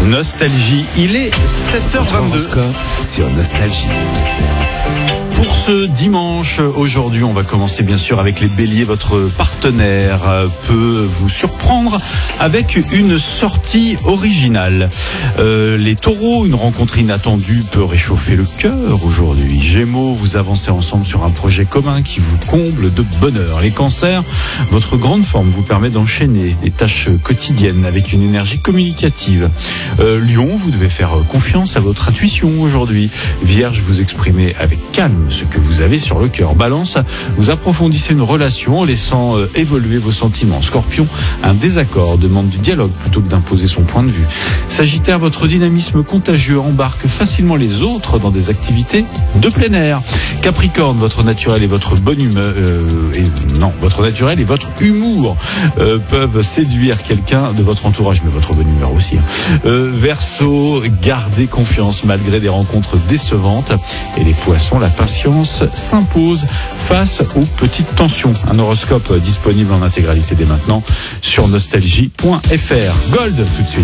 Nostalgie, il est 7h22. Horoscope sur Nostalgie. Pour ce dimanche, aujourd'hui, on va commencer bien sûr avec les béliers. Votre partenaire peut vous surprendre avec une sortie originale. Les taureaux, une rencontre inattendue peut réchauffer le cœur aujourd'hui. Gémeaux, vous avancez ensemble sur un projet commun qui vous comble de bonheur. Les cancers, votre grande forme vous permet d'enchaîner des tâches quotidiennes avec une énergie communicative. Lion, vous devez faire confiance à votre intuition aujourd'hui. Vierge, vous exprimez avec calme ce que vous avez sur le cœur. Balance, vous approfondissez une relation en laissant évoluer vos sentiments. Scorpion, un désaccord demande du dialogue plutôt que d'imposer son point de vue. Sagittaire, votre dynamisme contagieux embarque facilement les autres dans des activités de plein air. Capricorne, votre naturel et votre bonne humeur votre naturel et votre humour peuvent séduire quelqu'un de votre entourage, mais votre bonne humeur aussi. Verseau, gardez confiance malgré des rencontres décevantes. Et les poissons, la patience s'impose face aux petites tensions. Un horoscope disponible en intégralité dès maintenant sur nostalgie.fr. Gold tout de suite.